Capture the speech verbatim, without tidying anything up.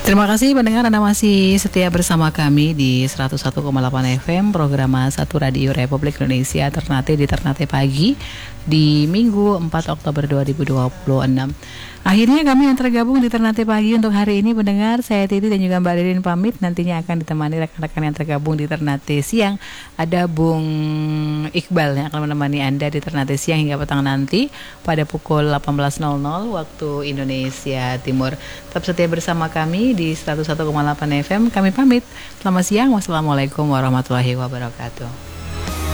Terima kasih pendengar, Anda masih setia bersama kami di seratus satu koma delapan F M program satu Radio Republik Indonesia Ternate di Ternate Pagi di Minggu empat Oktober dua ribu dua puluh enam. Akhirnya kami yang tergabung di Ternate Pagi untuk hari ini pendengar, saya Titi dan juga Mbak Ririn pamit. Nantinya akan ditemani rekan-rekan yang tergabung di Ternate Siang. Ada Bung Iqbal yang akan menemani Anda di Ternate Siang hingga petang nanti pada pukul delapan belas nol nol waktu Indonesia Timur. Tetap setia bersama kami di seratus satu koma delapan F M. Kami pamit. Selamat siang. Wassalamualaikum warahmatullahi wabarakatuh.